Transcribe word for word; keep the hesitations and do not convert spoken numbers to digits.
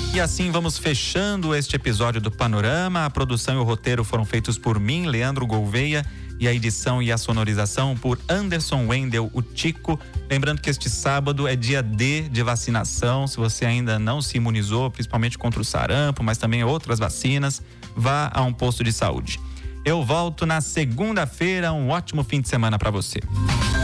E assim vamos fechando este episódio do Panorama. A produção e o roteiro foram feitos por mim, Leandro Gouveia, e a edição e a sonorização por Anderson Wendel, o Tico. Lembrando que este sábado é dia D de vacinação. Se você ainda não se imunizou, principalmente contra o sarampo, mas também outras vacinas, vá a um posto de saúde. Eu volto na segunda-feira. Um ótimo fim de semana para você.